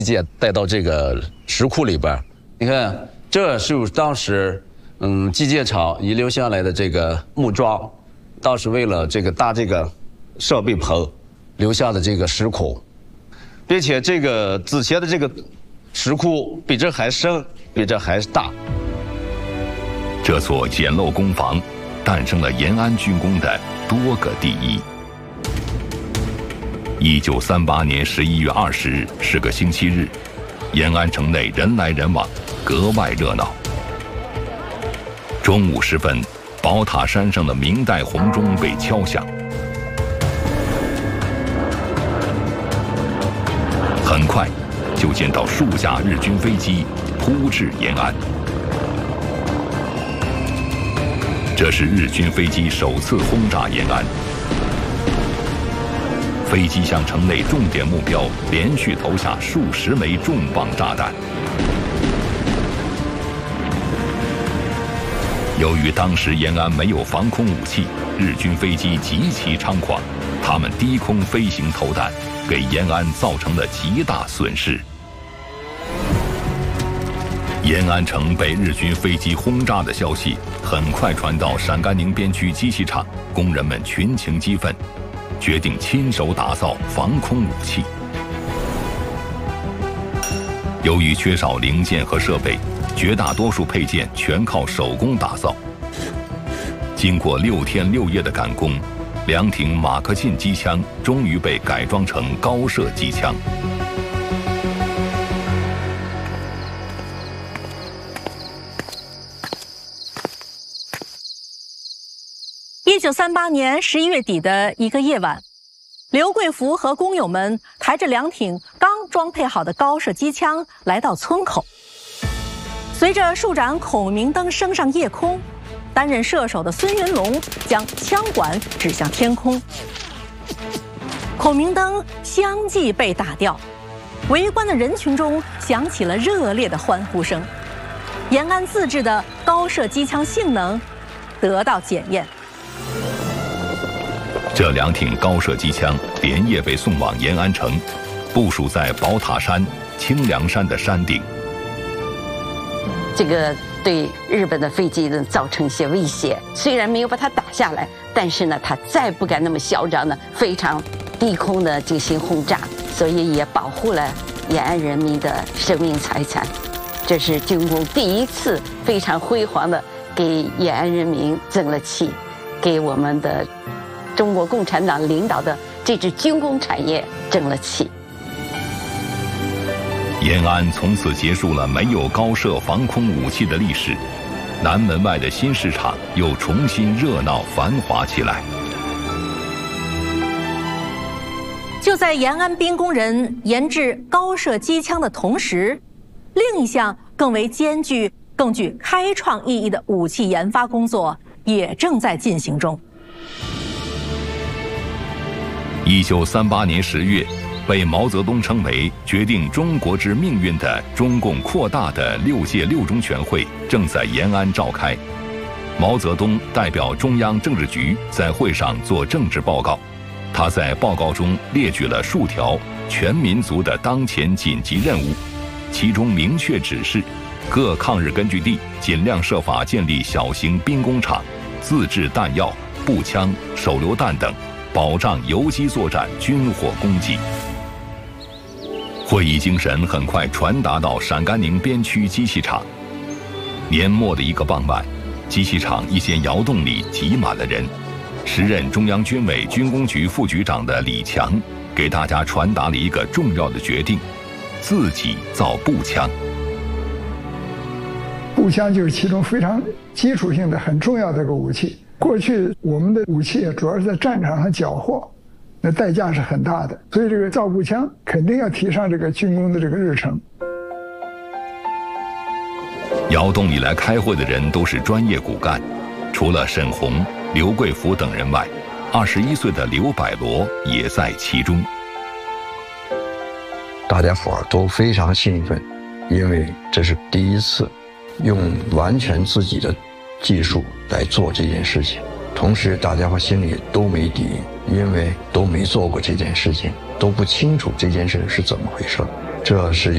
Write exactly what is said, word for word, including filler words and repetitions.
界带到这个石窟里边，你看，这是当时嗯机械厂遗留下来的这个木桩，当时为了这个搭这个设备棚留下的这个石孔，并且这个之前的这个石窟比这还深，比这还大。 这座简陋工房诞生了延安军工的多个第一。一九三八年十一月二十日是个星期日，延安城内人来人往，格外热闹。中午时分，宝塔山上的明代红钟被敲响，很快就见到数架日军飞机扑至延安。这是日军飞机首次轰炸延安。飞机向城内重点目标连续投下数十枚重磅炸弹。由于当时延安没有防空武器，日军飞机极其猖狂，他们低空飞行投弹，给延安造成了极大损失。延安城被日军飞机轰炸的消息很快传到陕甘宁边区机器厂，工人们群情激愤，决定亲手打造防空武器。由于缺少零件和设备，绝大多数配件全靠手工打造。经过六天六夜的赶工，两挺马克沁机枪终于被改装成高射机枪。 一九三八年十一月底的一个夜晚，刘贵福和工友们抬着两挺刚装配好的高射机枪来到村口。随着数盏孔明灯升上夜空，担任射手的孙云龙将枪管指向天空。孔明灯相继被打掉，围观的人群中响起了热烈的欢呼声。延安自制的高射机枪性能得到检验。 这两挺高射机枪连夜被送往延安城，部署在宝塔山、清凉山的山顶。 这个对日本的飞机呢造成一些威胁，虽然没有把它打下来，但是呢，他再不敢那么嚣张的非常低空的进行轰炸，所以也保护了延安人民的生命财产。这是军工第一次非常辉煌的给延安人民争了气，给我们的中国共产党领导的这支军工产业争了气。 延安从此结束了没有高射防空武器的历史，南门外的新市场又重新热闹繁华起来。 就在延安兵工人研制高射机枪的同时，另一项更为艰巨、更具开创意义的武器研发工作也正在进行中。 一九三八年十月，被毛泽东称为决定中国之命运的中共扩大的六届六中全会正在延安召开。毛泽东代表中央政治局在会上做政治报告，他在报告中列举了数条全民族的当前紧急任务，其中明确指示各抗日根据地尽量设法建立小型兵工厂，自制弹药、步枪、手榴弹等，保障游击作战军火供给。会议精神很快传达到陕甘宁边区机器厂。年末的一个傍晚，机器厂一间窑洞里挤满了人。时任中央军委军工局副局长的李强给大家传达了一个重要的决定：自己造步枪。 步枪就是其中非常基础性的、很重要的一个武器。过去我们的武器主要是在战场上缴获，那代价是很大的，所以这个造步枪肯定要提上这个军工的这个日程。 窑洞里来开会的人都是专业骨干，除了沈鸿、刘贵福等人外，二十一岁的刘百罗也在其中。 大家伙都非常兴奋，因为这是第一次用完全自己的技术来做这件事情，同时大家伙心里都没底，因为都没做过这件事情，都不清楚这件事是怎么回事，这是